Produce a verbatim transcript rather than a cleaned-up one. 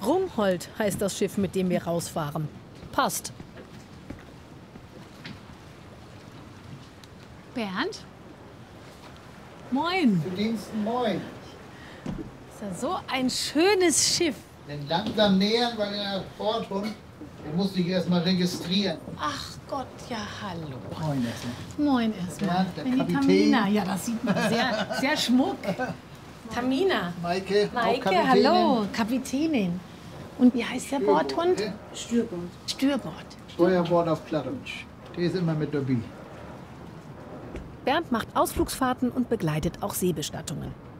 Rumhold heißt das Schiff, mit dem wir rausfahren. Passt. Bernd? Moin. Für Diensten moin. Ist ja so ein schönes Schiff. Den langsam nähern, weil der Bordhund, der muss sich erstmal registrieren. Ach Gott, ja, hallo. Moin erstmal. Moin erstmal. Ja, der Wenn die Kapitän. Tamina, ja, das sieht man sehr, sehr schmuck. Tamina. Maike, auch Maike, Kapitänin. hallo, Kapitänin. Und wie heißt der Bordhund? ne? Stürbord. Stürbord. Steuerbord auf Plattdeutsch. Der ist immer mit dabei. Bernd macht Ausflugsfahrten und begleitet auch Seebestattungen.